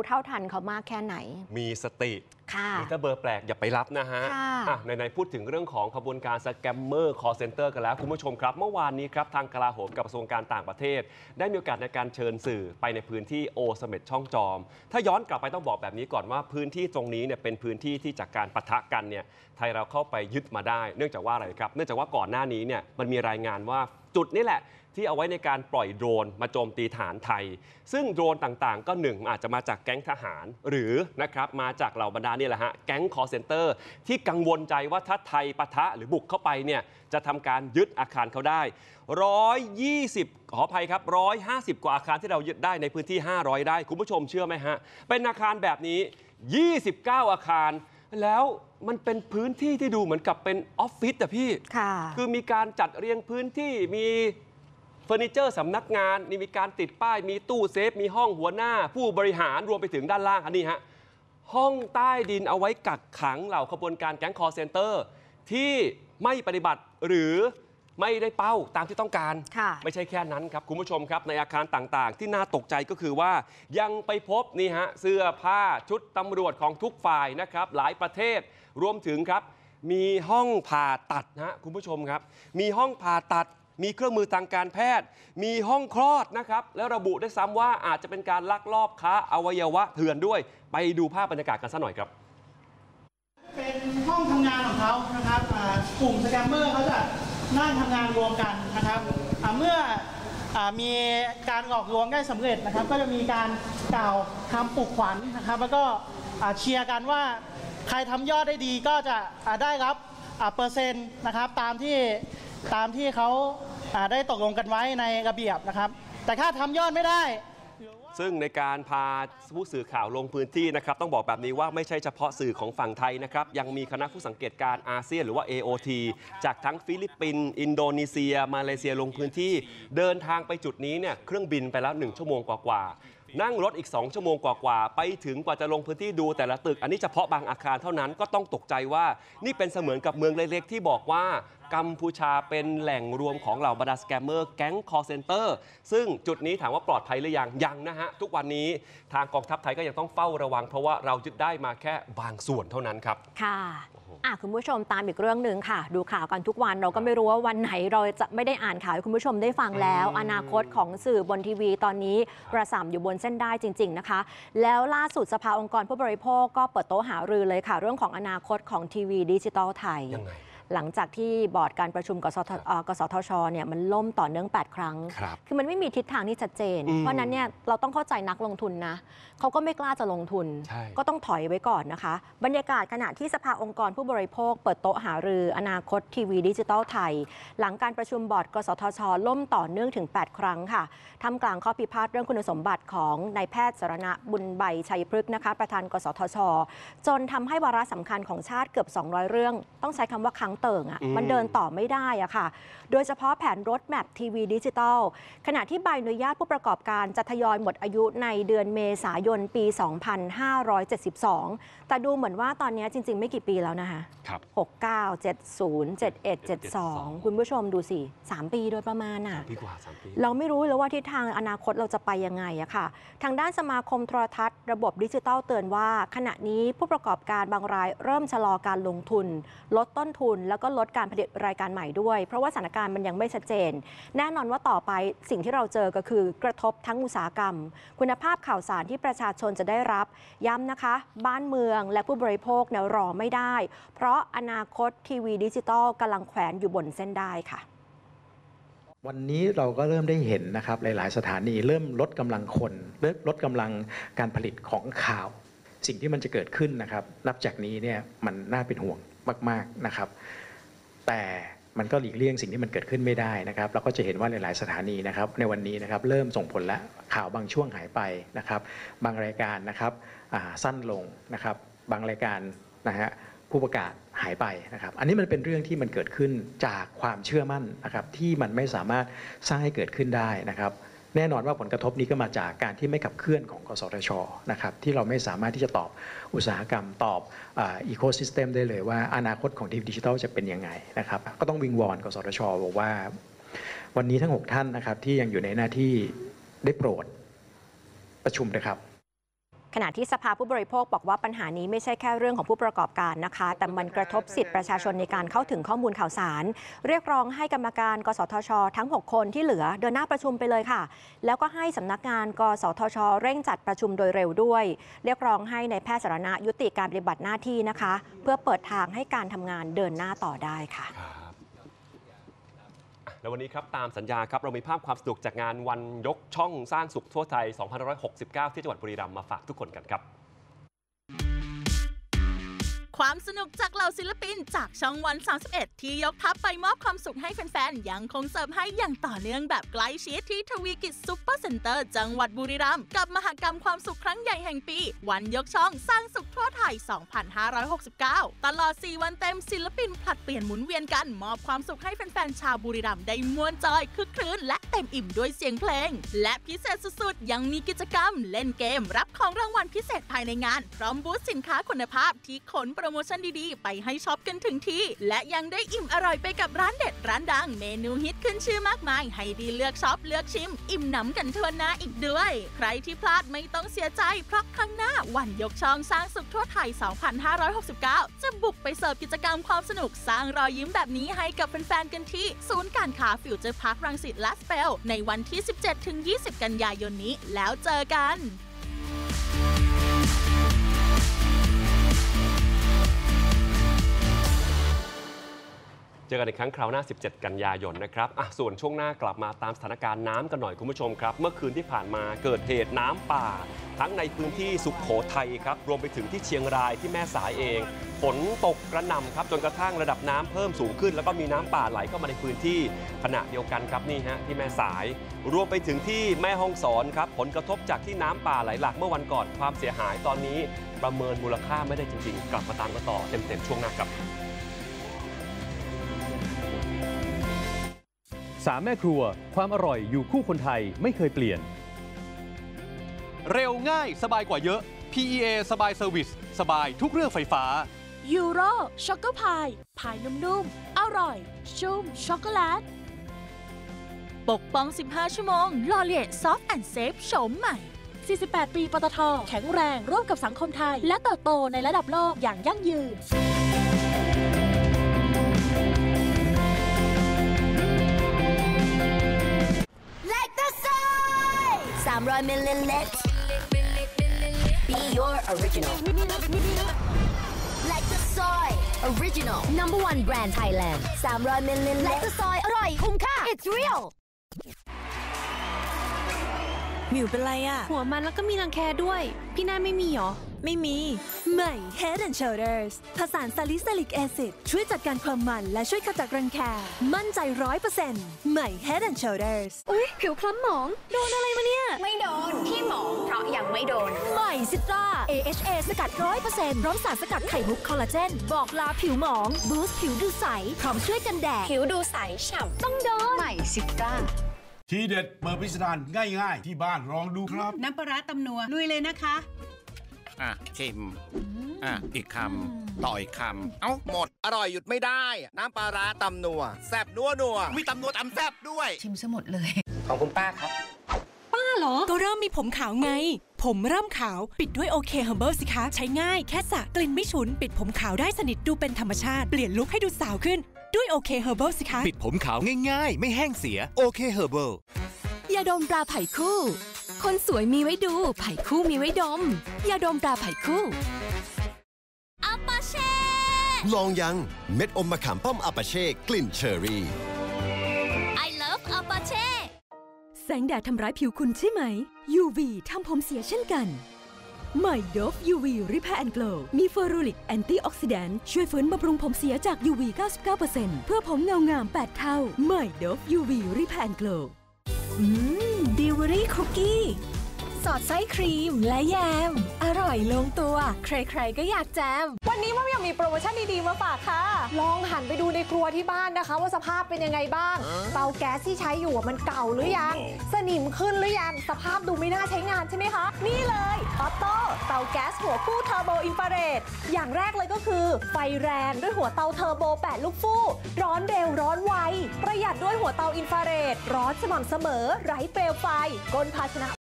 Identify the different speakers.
Speaker 1: เท่าทันเขามากแค่ไหน
Speaker 2: มีสติถ้าเบอร์แปลกอย่าไปรับนะฮะในพูดถึงเรื่องของขบวนการสแกมเมอร์คอลเซ็นเตอร์กันแล้วคุณผู้ชมครับเมื่อวานนี้ครับทางกลาโหมกับกระทรวงการต่างประเทศได้มีโอกาสในการเชิญสื่อไปในพื้นที่โอเสม็ดช่องจอมถ้าย้อนกลับไปต้องบอกแบบนี้ก่อนว่าพื้นที่ตรงนี้เนี่ยเป็นพื้นที่ที่จากการปะทะกันเนี่ยไทยเราเข้าไปยึดมาได้เนื่องจากว่าอะไรครับเนื่องจากว่าก่อนหน้านี้เนี่ยมันมีรายงานว่าจุดนี้แหละที่เอาไว้ในการปล่อยโดรนมาโจมตีฐานไทยซึ่งโดรนต่างๆก็หนึ่งอาจจะมาจากแก๊งทหารหรือนะครับมาจากเหล่าบรรดานี่แหละฮะแก๊งคอลเซ็นเตอร์ที่กังวลใจว่าถ้าไทยปะทะหรือบุกเข้าไปเนี่ยจะทำการยึดอาคารเขาได้120ขออภัยครับ150กว่าอาคารที่เรายึดได้ในพื้นที่500ได้คุณผู้ชมเชื่อไหมฮะเป็นอาคารแบบนี้29อาคารแล้วมันเป็นพื้นที่ที่ดูเหมือนกับเป็นออฟฟิศอะพี่คือมีการจัดเรียงพื้นที่มีเฟอร์นิเจอร์สำนักงานนี่มีการติดป้ายมีตู้เซฟมีห้องหัวหน้าผู้บริหารรวมไปถึงด้านล่างอันนี้ฮะห้องใต้ดินเอาไว้กักขังเหล่าขบวนการแก๊งคอลเซ็นเตอร์ที่ไม่ปฏิบัติหรือไม่ได้เป้าตามที่ต้องการไม่ใช่แค่นั้นครับคุณผู้ชมครับในอาคารต่างๆที่น่าตกใจก็คือว่ายังไปพบนี่ฮะเสื้อผ้าชุดตำรวจของทุกฝ่ายนะครับหลายประเทศรวมถึงครับมีห้องผ่าตัดนะคุณผู้ชมครับมีห้องผ่าตัดมีเครื่องมือทางการแพทย์มีห้องคลอดนะครับแล้วระบุได้ซ้ำว่าอาจจะเป็นการลักลอบค้าอวัยวะเถื่อนด้วยไปดูภาพบรรยากาศกันสักหน่อยครับ
Speaker 3: เป็นห้องทำงานของเขานะครับกลุ่มสแกมเมอร์เขาจะนั่งทำงานรวมกันนะครับเมื่อมีการหลอกลวงได้สำเร็จนะครับก็จะมีการกล่าวคำปลุกขวัญนะครับแล้วก็เชียร์กันว่าใครทำยอดได้ดีก็จะได้รับเปอร์เซ็นต์นะครับตามที่เขาได้ตกลงกันไว้ในระเบียบนะครับแต่ถ้าทำยอดไม่ได้
Speaker 2: ซึ่งในการพาผู้สื่อข่าวลงพื้นที่นะครับต้องบอกแบบนี้ว่าไม่ใช่เฉพาะสื่อของฝั่งไทยนะครับยังมีคณะผู้สังเกตการอาเซียนหรือว่า AOT จากทั้งฟิลิปปินส์อินโดนีเซียมาเลเซียลงพื้นที่เดินทางไปจุดนี้เนี่ยเครื่องบินไปแล้ว1ชั่วโมงกว่านั่งรถอีก2ชั่วโมงกว่าไปถึงกว่าจะลงพื้นที่ดูแต่ละตึกอันนี้เฉพาะบางอาคารเท่านั้นก็ต้องตกใจว่านี่เป็นเสมือนกับเมืองเล็กๆที่บอกว่ากัมพูชาเป็นแหล่งรวมของเหล่าบรรดาสแกมเมอร์แก๊งคอลเซ็นเตอร์ซึ่งจุดนี้ถามว่าปลอดภัยหรือยังนะฮะทุกวันนี้ทางกองทัพไทยก็ยังต้องเฝ้าระวังเพราะว่าเรายึดได้มาแค่บางส่วนเท่านั้นครับ
Speaker 1: ค่ะคุณผู้ชมตามอีกเรื่องหนึ่งค่ะดูข่าวกันทุกวันเราก็ไม่รู้ว่าวันไหนเราจะไม่ได้อ่านข่าวให้คุณผู้ชมได้ฟังแล้วอนาคตของสื่อบนทีวีตอนนี้ประส่ำอยู่บนเส้นได้จริงๆนะคะแล้วล่าสุดสภาองค์กรผู้บริโภคก็เปิดโต๊ะหารือเลยค่ะเรื่องของอนาคตของทีวีดิจิตอลไทยหลังจากที่บอร์ดการประชุมกสทชเนี่ยมันล่มต่อเนื่อง8ครั้งคือมันไม่มีทิศทางที่ชัดเจนเพราะนั้นเนี่ยเราต้องเข้าใจนักลงทุนนะเขาก็ไม่กล้าจะลงทุนก็ต้องถอยไว้ก่อนนะคะบรรยากาศขณะที่สภาองค์กรผู้บริโภคเปิดโต๊ะหารืออนาคตทีวีดิจิตอลไทยหลังการประชุมบอร์ดกสทชล่มต่อเนื่องถึง8ครั้งค่ะท่ามกลางข้อพิพาทเรื่องคุณสมบัติของนายแพทย์สรณะบุญใบชัยพฤกษ์นะคะประธานกสทชจนทำให้วาระสำคัญของชาติเกือบ200เรื่องต้องใช้คำว่าค้างเติ่งมันเดินต่อไม่ได้อะค่ะโดยเฉพาะแผนรถแมพทีวีดิจิตอลขณะที่ใบอนุญาตผู้ประกอบการจะทยอยหมดอายุในเดือนเมษายนปี 2572 แต่ดูเหมือนว่าตอนนี้จริงๆไม่กี่ปีแล้วนะคะ69 70 71 72คุณผู้ชมดูสิ3ปีโดยประมาณเราไม่รู้เลยว่าทิศทางอนาคตเราจะไปยังไงอะค่ะทางด้านสมาคมโทรทัศน์ระบบดิจิตอลเตือนว่าขณะนี้ผู้ประกอบการบางรายเริ่มชะลอการลงทุนลดต้นทุนแล้วก็ลดการผลิตรายการใหม่ด้วยเพราะว่าสถานการณ์มันยังไม่ชัดเจนแน่นอนว่าต่อไปสิ่งที่เราเจอก็คือกระทบทั้งอุตสาหกรรมคุณภาพข่าวสารที่ประชาชนจะได้รับย้ำนะคะบ้านเมืองและผู้บริโภครอไม่ได้เพราะอนาคตทีวีดิจิตอลกำลังแขวนอยู่บนเส้นได้ค่ะ
Speaker 4: วันนี้เราก็เริ่มได้เห็นนะครับหลายๆสถานีเริ่มลดกำลังคนลดกำลังการผลิตของข่าวสิ่งที่มันจะเกิดขึ้นนะครับนับจากนี้เนี่ยมันน่าเป็นห่วงมากๆนะครับแต่มันก็หลีกเลี่ยงสิ่งที่มันเกิดขึ้นไม่ได้นะครับเราก็จะเห็นว่าหลายๆสถานีนะครับในวันนี้นะครับเริ่มส่งผลและข่าวบางช่วงหายไปนะครับบางรายการนะครับสั้นลงนะครับบางรายการนะฮะผู้ประกาศหายไปนะครับอันนี้มันเป็นเรื่องที่มันเกิดขึ้นจากความเชื่อมั่นนะครับที่มันไม่สามารถสร้างให้เกิดขึ้นได้นะครับแน่นอนว่าผลกระทบนี้ก็มาจากการที่ไม่ขับเคลื่อนของกสทชนะครับที่เราไม่สามารถที่จะตอบอุตสาหกรรมตอบอีโคซิสเต็มได้เลยว่าอนาคตของทีวีดิจิทัลจะเป็นยังไงนะครับก็ต้องวิงวอนกสทชบอกว่าวันนี้ทั้ง6ท่านนะครับที่ยังอยู่ในหน้าที่ได้โปรดประชุมนะครับ
Speaker 1: ขณะที่สภาผู้บริโภคบอกว่าปัญหานี้ไม่ใช่แค่เรื่องของผู้ประกอบการนะคะแต่มันกระทบสิทธิประชาชนในการเข้าถึงข้อมูลข่าวสารเรียกร้องให้กรรมการกสทชทั้ง6คนที่เหลือเดินหน้าประชุมไปเลยค่ะแล้วก็ให้สำนักงานกสทชเร่งจัดประชุมโดยเร็วด้วยเรียกร้องให้ในายแพทย์สาธารณะยุติการปฏิบัติหน้าที่นะคะเพื่อเปิดทางให้การทำงานเดินหน้าต่อได้ค่ะ
Speaker 2: แล้ววันนี้ครับตามสัญญาครับเรามีภาพความสนุกจากงานวันยกช่องสร้างสุขทั่วไทย 2569 ที่จังหวัดบุรีรัมย์มาฝากทุกคนกันครับ
Speaker 5: ความสนุกจากเหล่าศิลปินจากช่องวัน 31 ที่ยกทัพไปมอบความสุขให้แฟนๆยังคงเสิร์ฟให้อย่างต่อเนื่องแบบใกล้ชิดที่ทวีกิจซุปเปอร์เซ็นเตอร์จังหวัดบุรีรัมย์กับมหกรรมความสุขครั้งใหญ่แห่งปีวันยกช่องสร้างสุขทั่วไทย 2569 ตลอด 4 วันเต็มศิลปินผลัดเปลี่ยนหมุนเวียนกันมอบความสุขให้แฟนๆชาวบุรีรัมย์ได้ม่วนจอยคึกครื้นและเต็มอิ่มด้วยเสียงเพลงและพิเศษสุดๆยังมีกิจกรรมเล่นเกมรับของรางวัลพิเศษภายในงานพร้อมบูธสินค้าคุณภาพที่ขนโปรโมชั่นดีๆไปให้ช็อปกันถึงที่และยังได้อิ่มอร่อยไปกับร้านเด็ดร้านดังเมนูฮิตขึ้นชื่อมากมายให้ดีเลือกช็อปเลือกชิมอิ่มหนำกันทั่วหน้าอีกด้วยใครที่พลาดไม่ต้องเสียใจเพราะครั้งหน้าวันยกช่องสร้างสุขทั่วไทย 2569 จะบุกไปเสิร์ฟกิจกรรมความสนุกสร้างรอยยิ้มแบบนี้ให้กับแฟนๆกันที่ศูนย์การค้าฟิวเจอร์พาร์ครังสิตและสเปลในวันที่ 17-20 กันยายนนี้แล้วเจอกัน
Speaker 2: เจอกันอีกครั้งคราวหน้า 17 กันยายนนะครับส่วนช่วงหน้ากลับมาตามสถานการณ์น้ำกันหน่อยคุณผู้ชมครับเมื่อคืนที่ผ่านมาเกิดเหตุน้ำป่าทั้งในพื้นที่สุโขทัยครับรวมไปถึงที่เชียงรายที่แม่สายเองฝนตกกระหน่ำครับจนกระทั่งระดับน้ำเพิ่มสูงขึ้นแล้วก็มีน้ำป่าไหลเข้ามาในพื้นที่ขณะเดียวกันครับนี่ฮะที่แม่สายรวมไปถึงที่แม่ฮ่องสอนครับผลกระทบจากที่น้ำป่าไหลหลากเมื่อวันก่อนความเสียหายตอนนี้ประเมินมูลค่าไม่ได้จริงๆกลับมาตามกันต่อเต็มๆช่วงหน้าครับ
Speaker 6: 3 แม่ครัวความอร่อยอยู่คู่คนไทยไม่เคยเปลี่ยนเร็วง่ายสบายกว่าเยอะ PEA สบายเซอร์วิสสบายทุกเรื่องไฟฟ้า
Speaker 5: ยูโรช็อกโกพายพายนุ่มๆอร่อยชุ่มช็อกโกแลตปกป้อง15 ชั่วโมงลอเลียซอฟต์แอนด์เซฟโฉมใหม่48 ปีปตท.แข็งแรงร่วมกับสังคมไทยและเติบโตในระดับโลกอย่างยั่งยืน
Speaker 7: 300 milliliters Be your original Like the soy Original Number 1 brand Thailand 300 milliliters Like the soy อร่อยคุ้มค่า It's real
Speaker 8: หมิวเป็นไรอะหัวมันแล้วก็มีรังแคด้วยพี่น่าไม่มีหรอไม่มีใหม่ Head and Shoulders ผสานซาลิซิลิกแอซิดช่วยจัดการความมันและช่วยขจัดรังแคมั่นใจ 100% ใหม่ Head and Shoulders อุ๊ยผิวคล้ำหมองโดนอะไรมาเนี่ย
Speaker 7: ไม่โดนที่หมองเพราะยังไม่โดน
Speaker 8: ใหม่ซิตรา AHA สกัด 100% พร้อมสารสกัดไข่มุกคอลลาเจนบอกลาผิวหมองบูสต์ผิวดูใสพร้อมช่วยกันแดด
Speaker 7: ผิวดูใสฉ่ำต้องโดนใหม่ซิตรา
Speaker 9: ทีเด็ดเปิดพิสดารง่ายๆที่บ้านลองดูครับ
Speaker 10: น้ำปลาร้าตำนัวลุยเลยนะคะ
Speaker 11: ชิมอีกคำต่ออีกคำเอ้าหมดอร่อยหยุดไม่ได้น้ำปลาร้าตำนัวแซ่บนัวมีตำนัวตำแซ่บด้วย
Speaker 10: ชิมซะหมดเลย
Speaker 11: ของคุณป้าครับ
Speaker 8: ป้าเหรอก็เริ่มมีผมขาวไงผมเริ่มขาวปิดด้วยโอเคเฮอร์เบิลสิคะใช้ง่ายแค่สระกลิ่นไม่ฉุนปิดผมขาวได้สนิทดูเป็นธรรมชาติเปลี่ยนลุคให้ดูสาวขึ้นด้วยโอเคเฮอร์เบิลสิคะ
Speaker 6: ปิดผมขาวง่ายๆไม่แห้งเสียโอเคเฮอร์เบิล
Speaker 8: ยาดมตราไผ่คู่คนสวยมีไว้ดูไผ่คู่มีไว้ดมยาดมตราไผ่คู่
Speaker 7: อัปปาเช่
Speaker 12: ลองยังเม็ดอมมะขามป้อมอัปปาเช่กลิ่นเชอรี่
Speaker 7: I love อัปปาเช่
Speaker 8: แสงแดดทำร้ายผิวคุณใช่ไหม UV ทำผมเสียเช่นกันใหม่ Dove UV Repair and Glow มีเฟอรูริกแอนตี้ออกซิแดนต์ช่วยฟื้นบำรุงผมเสียจาก UV 99% เพื่อผมเงางาม8เท่าใหม่ Dove UV Repair and Glowดิวอรี่คุกกี้สอดไส้ครีมและแยมอร่อยลงตัวใครๆก็อยากแจม
Speaker 13: วันนี้ว่ายังมีโปรโมชั่นดีๆมาฝากค่ะลองหันไปดูในครัวที่บ้านนะคะว่าสภาพเป็นยังไงบ้างเตาแก๊สที่ใช้อยู่มันเก่าหรือยังสนิมขึ้นหรือยังสภาพดูไม่น่าใช้งานใช่ไหมคะนี่เลยออโต้เตาแก๊สหัวฟู่เทอร์โบอินฟราเรดอย่างแรกเลยก็คือไฟแรงด้วยหัวเตาเทอร์โบ8ลูกฟู่ร้อนเร็วร้อนไวประหยัดด้วยหัวเตาอินฟราเรดร้อนสม่ำเสมอไร้เปลวไฟก้นภาชนะ